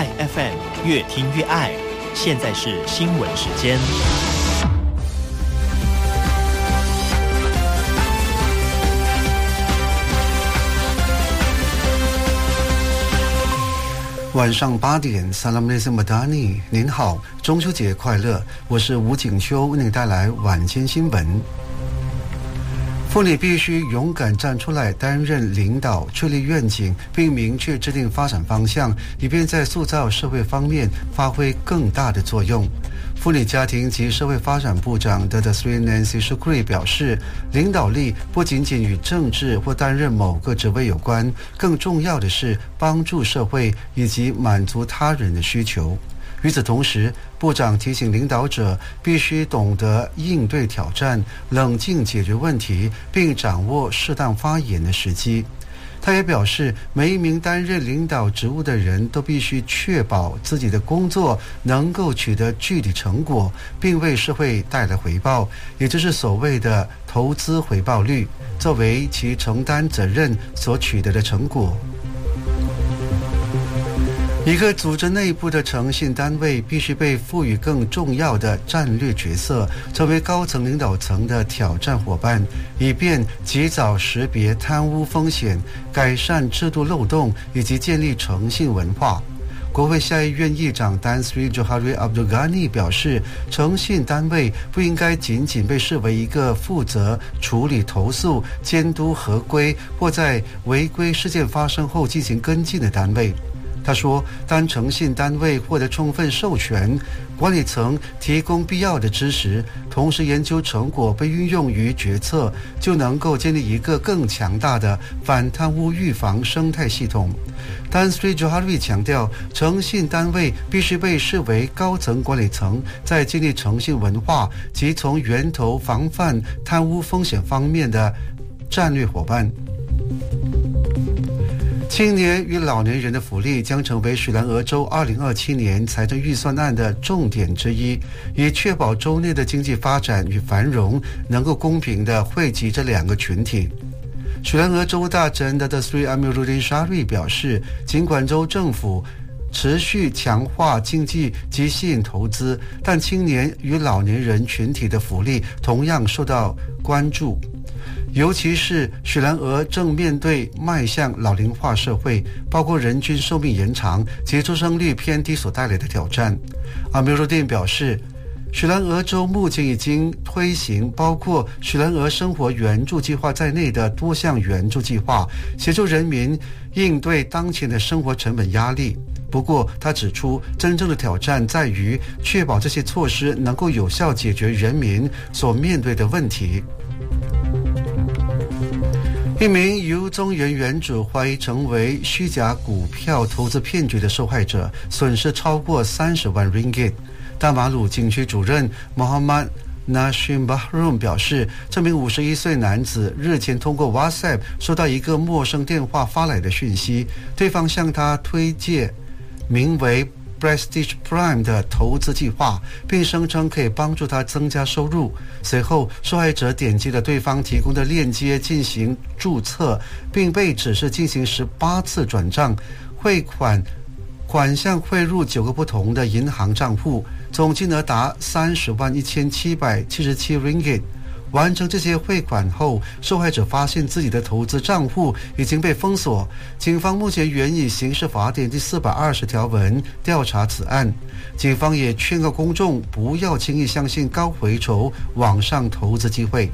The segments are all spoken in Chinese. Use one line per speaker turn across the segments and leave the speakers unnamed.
爱 FM 越听越爱。现在是新闻时间。
晚上8点 Assalamualaikum Madani， 您好，中秋节快乐，我是吴景秋，为您带来晚间新闻。妇女必须勇敢站出来担任领导，确立愿景，并明确制定发展方向，以便在塑造社会方面发挥更大的作用。妇女家庭及社会发展部长 Dr. Sri Nancy Shukri 表示，领导力不仅仅与政治或担任某个职位有关，更重要的是帮助社会以及满足他人的需求。与此同时，部长提醒领导者必须懂得应对挑战，冷静解决问题，并掌握适当发言的时机。他也表示，每一名担任领导职务的人都必须确保自己的工作能够取得具体成果，并为社会带来回报，也就是所谓的投资回报率，作为其承担责任所取得的成果。一个组织内部的诚信单位必须被赋予更重要的战略角色，成为高层领导层的挑战伙伴，以便及早识别贪污风险，改善制度漏洞，以及建立诚信文化。国会下议院议长 Tan Sri Johari Abdul Ghani 表示，诚信单位不应该仅仅被视为一个负责处理投诉、监督合规或在违规事件发生后进行跟进的单位。他说，当诚信单位获得充分授权，管理层提供必要的支持，同时研究成果被运用于决策，就能够建立一个更强大的反贪污预防生态系统。但 Sri Johari 强调，诚信单位必须被视为高层管理层在建立诚信文化及从源头防范贪污风险方面的战略伙伴。青年与老年人的福利将成为许兰俄州2027年财政预算案的重点之一，以确保州内的经济发展与繁荣能够公平地惠及这两个群体。许兰俄州大臣 Dr. Sri Amiruddin Shari 表示，尽管州政府持续强化经济及吸引投资，但青年与老年人群体的福利同样受到关注，尤其是许兰俄正面对迈向老龄化社会，包括人均寿命延长及出生率偏低所带来的挑战。阿米鲁丁表示，许兰俄州目前已经推行包括许兰俄生活援助计划在内的多项援助计划，协助人民应对当前的生活成本压力。不过，他指出，真正的挑战在于确保这些措施能够有效解决人民所面对的问题。一名由中原原主怀疑成为虚假股票投资骗局的受害者，损失超过30万 ringgit。大马鲁警区主任 Muhammad Nashim Bahrum 表示，这名51岁男子日前通过 WhatsApp 收到一个陌生电话发来的讯息，对方向他推荐名为 Prestige Prime 的投资计划，并声称可以帮助他增加收入。随后，受害者点击了对方提供的链接进行注册，并被指示进行18次转账，款项汇入9个不同的银行账户，总金额达30万1777 ringgit。完成这些汇款后，受害者发现自己的投资账户已经被封锁。警方目前援以刑事法典第420条文调查此案。警方也劝告公众不要轻易相信高回酬网上投资机会。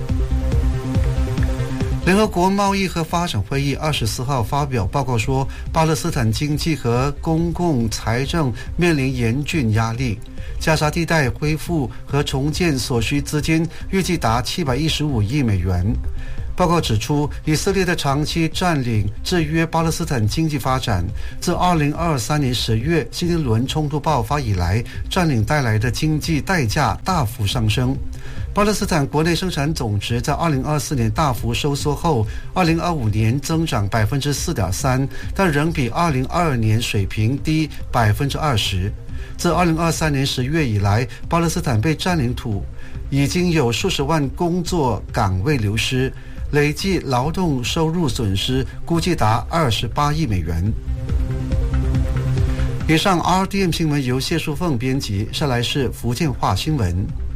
联合国贸易和发展会议24号发表报告说，巴勒斯坦经济和公共财政面临严峻压力。加沙地带恢复和重建所需资金预计达715亿美元。报告指出，以色列的长期占领制约巴勒斯坦经济发展。自2023年10月新一轮冲突爆发以来，占领带来的经济代价大幅上升。巴勒斯坦国内生产总值在2024年大幅收缩后，2025年增长 4.3%， 但仍比2022年水平低 20%。自2023年10月以来，巴勒斯坦被占领土已经有数十万工作岗位流失，累计劳动收入损失估计达28亿美元。 以上 RDM 新闻由谢淑凤编辑，下来是福建话新闻。